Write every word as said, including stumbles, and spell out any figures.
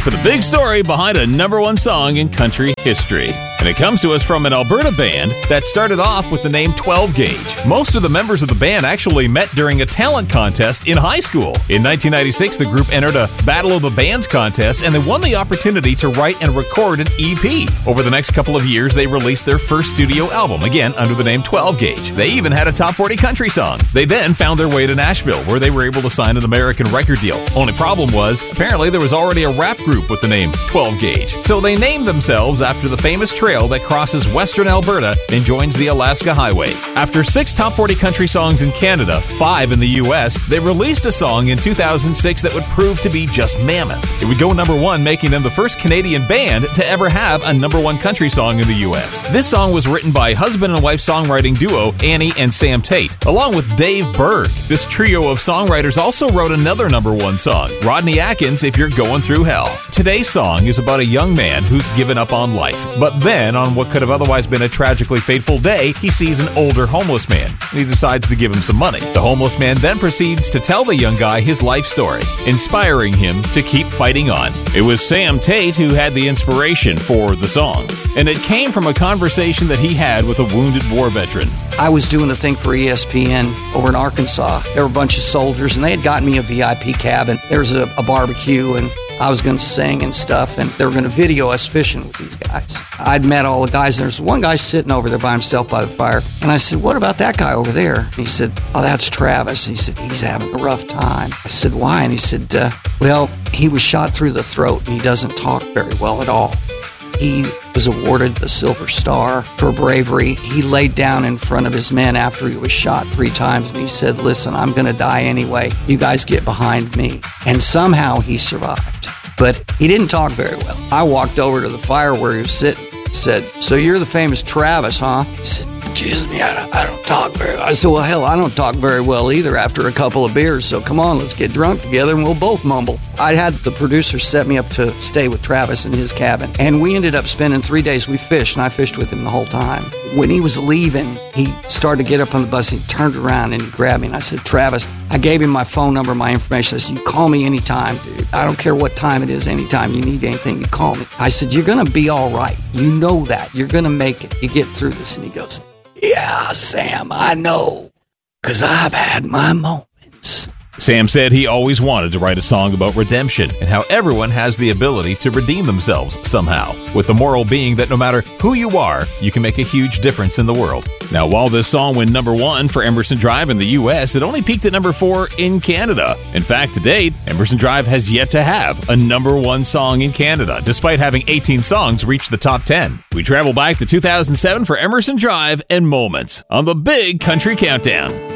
for the big story behind a number one song in country history. And it comes to us from an Alberta band that started off with the name twelve gauge. Most of the members of the band actually met during a talent contest in high school. In nineteen ninety-six, the group entered a Battle of the Bands contest, and they won the opportunity to write and record an E P. Over the next couple of years, they released their first studio album, again under the name twelve gauge. They even had a top forty country song. They then found their way to Nashville, where they were able to sign an American record deal. Only problem was, apparently there was already a rap group with the name twelve gauge. So they named themselves after the famous trail that crosses western Alberta and joins the Alaska Highway. After six top forty country songs in Canada, five in the U S, they released a song in two thousand six that would prove to be just mammoth. It would go number one, making them the first Canadian band to ever have a number one country song in the U S. This song was written by husband and wife songwriting duo Annie and Sam Tate, along with Dave Berg. This trio of songwriters also wrote another number one song, Rodney Atkins' If You're Going Through Hell. Today's song is about a young man who's given up on life, but then on what could have otherwise been a tragically fateful day, he sees an older homeless man, and he decides to give him some money. The homeless man then proceeds to tell the young guy his life story, inspiring him to keep fighting on. It was Sam Tate who had the inspiration for the song, and it came from a conversation that he had with a wounded war veteran. I was doing a thing for E S P N over in Arkansas. There were a bunch of soldiers, and they had gotten me a V I P cabin. There was a, a barbecue, and I was going to sing and stuff, and they were going to video us fishing with these guys. I'd met all the guys, and there's one guy sitting over there by himself by the fire, and I said, what about that guy over there? And he said, oh, that's Travis. And he said, he's having a rough time. I said, why? And he said, uh, well, he was shot through the throat, and he doesn't talk very well at all. He was awarded the Silver Star for bravery. He laid down in front of his men after he was shot three times, and he said, listen, I'm going to die anyway. You guys get behind me. And somehow he survived. But he didn't talk very well. I walked over to the fire where he was sitting, said, so you're the famous Travis, huh? He said, excuse me, I don't, I don't talk very well. I said, well, hell, I don't talk very well either after a couple of beers, so come on, let's get drunk together and we'll both mumble. I had the producer set me up to stay with Travis in his cabin, and we ended up spending three days. We fished, and I fished with him the whole time. When he was leaving, he started to get up on the bus, and he turned around and he grabbed me, and I said, Travis, I gave him my phone number, my information. I said, you call me anytime, dude. I don't care what time it is, anytime you need anything, you call me. I said, you're going to be all right. You know that. You're going to make it. You get through this. And he goes, yeah, Sam, I know, because I've had my moments. Sam said he always wanted to write a song about redemption and how everyone has the ability to redeem themselves somehow, with the moral being that no matter who you are, you can make a huge difference in the world. Now, while this song went number one for Emerson Drive in the U S, it only peaked at number four in Canada. In fact, to date, Emerson Drive has yet to have a number one song in Canada, despite having eighteen songs reach the top ten. We travel back to two thousand seven for Emerson Drive and Moments on the Big Country Countdown.